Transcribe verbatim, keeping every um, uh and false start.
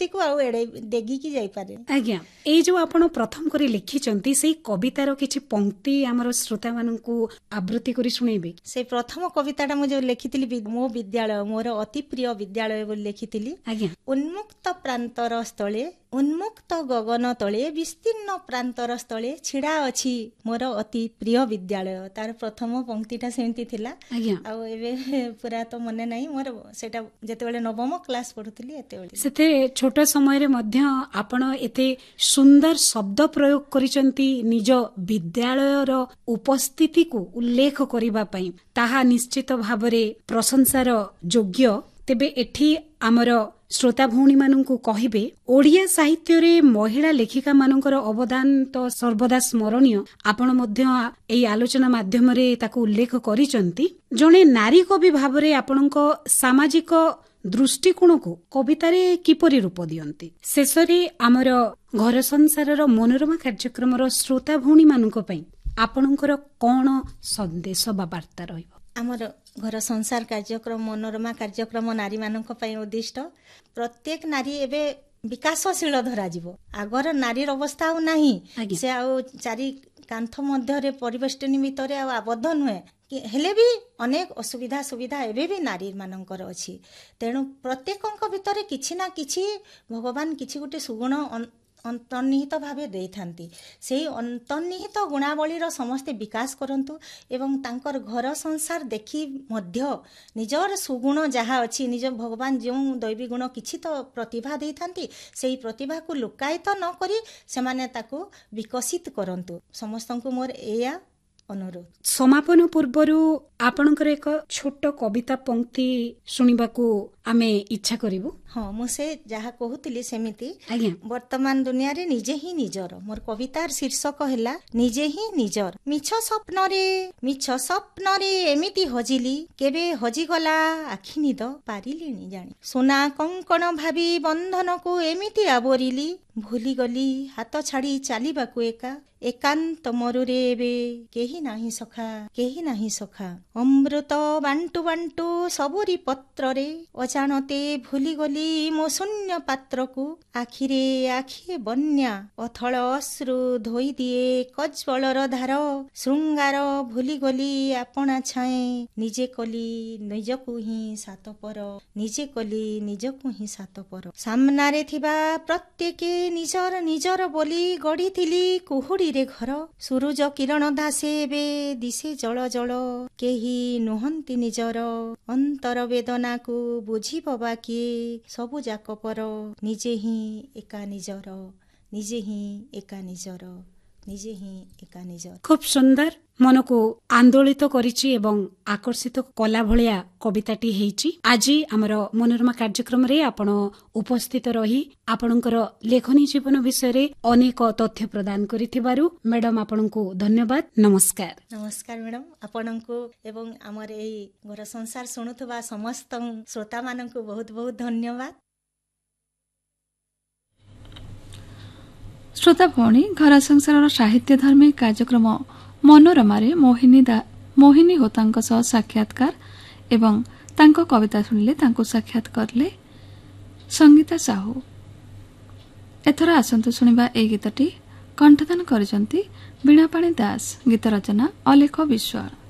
ବିପत्ति को आउ एडे डेगी की जाई पारे। आज्ञा ए जो आपण प्रथम करी लिखिचंती सेही कवितार किछि पंक्ति हमर श्रोता माननकु आवृत्ति करी सुनेबे। से प्रथम कविताटा मु जो लिखितिली मो विद्यालय मोर अति प्रिय विद्यालय बोली लिखितिली। आज्ञा उन्मुक्त प्रांतर स्थले उन्मुक्त गगन तले विस्तीर्ण प्रांतर स्थले छिड़ा अछि मोर अति प्रिय विद्यालय। तार प्रथम पंक्तिटा सेमती थिला। आज्ञा आ एबे पूरा तो मने नाही मोर सेटा जते बेले नवम क्लास पढुतली एते बेले सेते छोट समय रे मध्य आपण एते सुंदर शब्द प्रयोग करिसंती निज विद्यालयर उपस्थिति को उल्लेख करिबा पई ताहा निश्चित भावरे प्रशंसार योग्य। तेबे एठी आमर श्रोता भौणी माननकु कहिबे ओडिया साहित्य रे महिला लेखिका मानकर अवदान तो सर्वदा स्मरणीय। आपण मध्य एई आलोचना माध्यम रे ताकु उल्लेख करिसंती। जणे नारी कवि भावरे आपणको सामाजिक दृष्टिकोण को कवितारे किपरि रूप दियंती। शेषरे आमर घर संसारर मनोरमा कार्यक्रमर श्रोता भौणी माननक पई आपणकर कोन संदेश बा वार्ता रहइबो? आमर घर संसार कार्यक्रम मनोरमा कार्यक्रम नारी मानक पई उद्दिष्ट। प्रत्येक नारी एबे विकासशील धरा जीवो। आगर नारीर अवस्था आ नाही से आ चारि कांथ मध्य रे परिवेष्टनी भितरे आ आबद्ध नुहे हेले भी अनेक असुविधा सुविधा एबे भी नारी मानकर अछि। तेणु प्रत्येकଙ୍କ भितरे किछि ना किछि भगवान किछि गोटे सुगुण अंतर्निहित भावे देइथांती। सेही अंतर्निहित गुणावलीर समस्ते विकास करंतु एवं तांकर घर संसार देखि मध्य निजर सुगुण जहा अछि निज भगवान जो दैवी गुण किछि तो प्रतिभा देइथांती सेही प्रतिभा को लुकायित न करी सेमाने ताकू विकसित करंतु। समस्तंकु मोर एया अनुरोध। समापन पूर्वरु आपणकर एक छोट कविता पंक्ति सुनिबाकू आमे इच्छा करिवु। हाँ मुझे जहाँ कहूली सेमिति आज्ञा वर्तमान दुनिया रे निजे ही निजर। मोर कवितार शीर्षक हैला निजे ही निजर। मिछ स्वप्न रे मिछ स्वप्न रे एमिति हजिली केबे हजिगला आखि निद पारिलिनी जानी। सोना कंकण भाबी बंधन को एमिति आवरिली भूली गली हाथ छाड़ी चालिबाकू एका एकांत मरुरे एबे केही नाही सखा केही नाही सखा। अमृत बांटू बांटू सबुरी पत्र रे अजानते भूली गली मो शून्य पात्र को आखिरे आखिए बन्या अथल अश्रु धोई दिए कज्वलर धार श्रृंगार भूली गली आपना छाए निजे कली निजकु ही सातपर निजे कली निजकु ही सातपर। सामनारे थिबा प्रत्येके निजर निजर बोली गढ़ीथिली कुहुड़ी रे घर सूरज किरण दासे बे दिसे जल जल केही नुहंती निजर अंतर वेदना को बुझिब बा किए सबु जाक पर निजे ही एका निजर निजे ही एका निजर निजे ही एका निजर। खूब सुंदर मन को आंदोलित करिछि एवं आकर्षित कला भलिया कविताटी हेछि। आजि हमर मनोरमा कार्यक्रम रे आपण उपस्थित रही आपणकर लेखनी जीवन विषय रे अनेक तथ्य प्रदान करिथिबारु मैडम आपणको धन्यवाद। नमस्कार। नमस्कार मैडम आपणको एवं हमर एई घर संसार सुनुथबा समस्त श्रोता माननको बहुत बहुत धन्यवाद। श्रोता भौणी घर संसार साहित्य धार्मिक कार्यक्रम मनोरमारे मोहिनी दा मोहिनी होतांक सह साक्षात्कार एवं तांको कविता सुनिले तांको साक्षात करले संगीता साहू। एथर आसंतु सुनिबा ए गीतटी कंठदान करिसंती बीणापाणी दास। गीत रचना अलेख विश्वास।